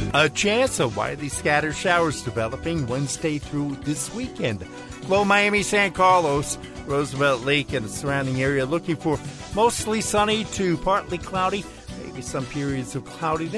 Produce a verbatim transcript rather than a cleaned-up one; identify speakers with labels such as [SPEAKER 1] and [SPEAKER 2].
[SPEAKER 1] A chance of widely scattered showers developing Wednesday through this weekend. Low Miami, San Carlos, Roosevelt Lake, and the surrounding area looking for mostly sunny to partly cloudy. Maybe some periods of cloudiness.